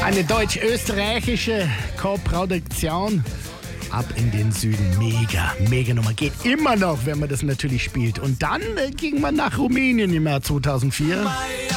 Eine deutsch-österreichische Co-Produktion. Ab in den Süden. Mega Nummer. Geht immer noch, wenn man das natürlich spielt. Und dann ging man nach Rumänien im Jahr 2004.